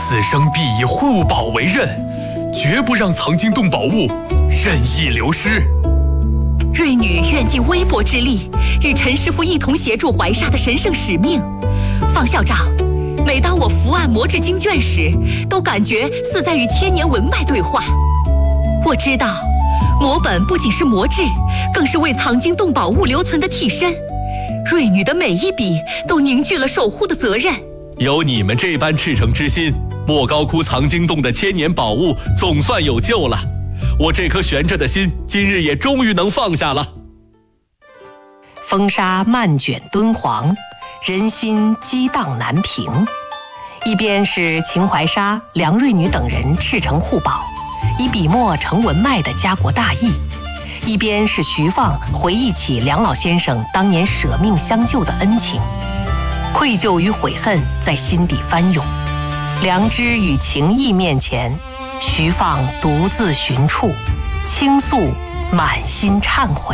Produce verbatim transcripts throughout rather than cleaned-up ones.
此生必以护宝为任，绝不让藏经洞宝物任意流失。 瑞女愿尽微薄之力，与陈师傅一同协助怀沙的神圣使命。方校长，每当我伏案磨制经卷时，都感觉似在与千年文脉对话。我知道，摹本不仅是磨制，更是为藏经洞宝物留存的替身。瑞女的每一笔都凝聚了守护的责任。 有你们这般赤诚之心，莫高窟藏经洞的千年宝物总算有救了。我这颗悬着的心，今日也终于能放下了。 风沙漫卷敦煌，人心激荡难平。一边是秦淮沙、梁瑞女等人赤诚护宝，以笔墨成文脉的家国大义；一边是徐放回忆起梁老先生当年舍命相救的恩情，愧疚与悔恨在心底翻涌。良知与情义面前，徐放独自寻处，倾诉满心忏悔。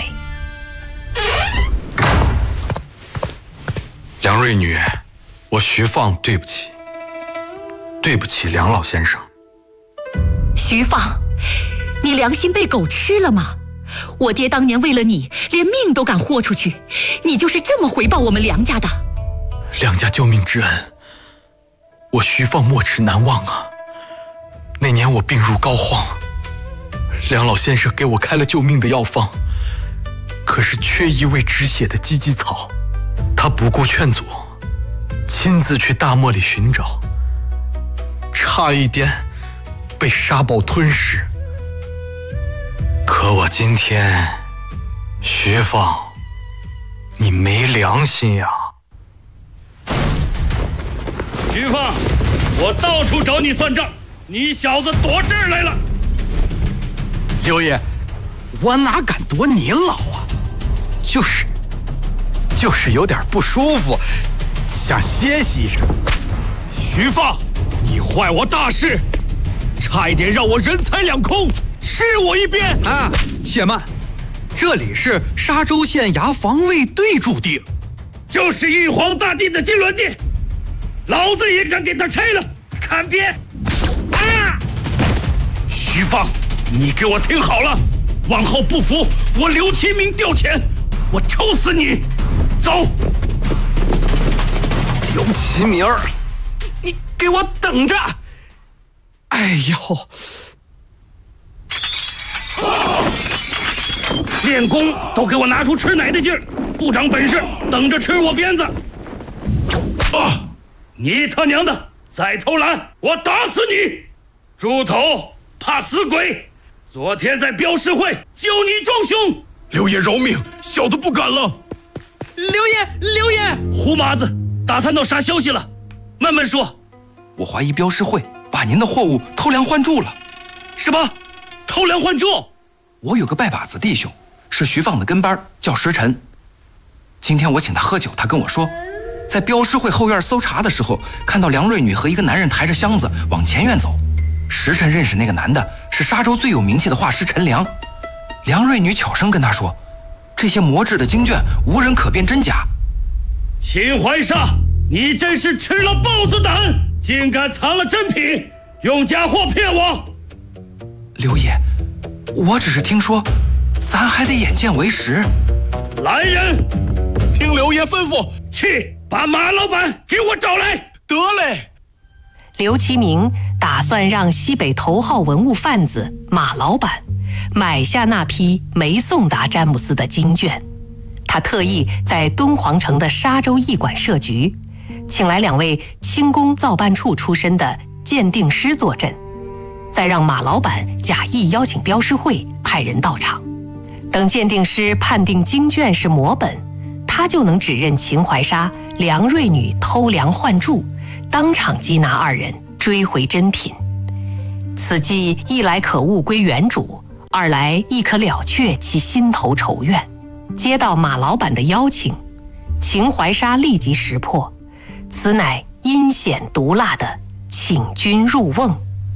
梁瑞女，我徐放对不起，对不起梁老先生。 徐放，你良心被狗吃了吗？我爹当年为了你，连命都敢豁出去，你就是这么回报我们梁家的？ 梁家救命之恩，我徐放没齿难忘啊！那年我病入膏肓，梁老先生给我开了救命的药方，可是缺一味止血的鸡鸡草，他不顾劝阻，亲自去大漠里寻找，差一点被沙暴吞噬。可我今天，徐放，你没良心呀！ 徐放，我到处找你算账，你小子躲这儿来了。 刘爷，我哪敢躲您老啊？就是就是有点不舒服，想歇息一下。 徐放，你坏我大事，差一点让我人财两空，吃我一鞭啊！且慢，这里是沙州县衙防卫队驻地， 就是玉皇大帝的金銮殿，老子也敢给他拆了！看鞭！啊！徐放，你给我听好了，往后不服，我刘其明调遣，我抽死你！走！ 刘其明儿，你给我等着！哎呦！ 练功都给我拿出吃奶的劲儿，不长本事，等着吃我鞭子！啊！你他娘的再偷懒，我打死你！猪头，怕死鬼！昨天在标示会救你庄兄， 刘爷饶命，小的不敢了。 刘爷，刘爷， 胡麻子，打探到啥消息了？慢慢说。 我怀疑标示会把您的货物偷梁换柱了。 什么？偷梁换柱？ 我有个拜把子弟兄，是徐放的跟班，叫石晨。今天我请他喝酒，他跟我说，在标示会后院搜查的时候，看到梁瑞女和一个男人抬着箱子往前院走。石晨认识那个男的是沙州最有名气的画师陈良。梁瑞女悄声跟他说，这些磨制的经卷无人可辨真假。 秦淮沙，你真是吃了豹子胆，竟敢藏了真品，用假货骗我！ 刘爷，我只是听说，咱还得眼见为实。 来人， 听刘爷吩咐， 去把马老板给我找来。 得嘞。 刘其明打算让西北头号文物贩子马老板买下那批没送达詹姆斯的经卷。他特意在敦煌城的沙州驿馆设局，请来两位清宫造办处出身的鉴定师坐镇，再让马老板假意邀请标示会派人到场。等鉴定师判定经卷是摹本，他就能指认秦淮沙、梁瑞女偷梁换柱，当场缉拿二人，追回真品。此计一来可物归原主，二来亦可了却其心头仇怨。接到马老板的邀请，秦淮沙立即识破，此乃阴险毒辣的请君入瓮。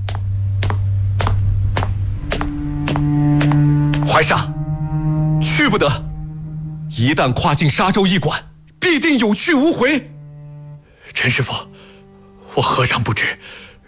淮沙，去不得！一旦跨进沙州驿馆，必定有去无回。陈师傅，我何尝不知，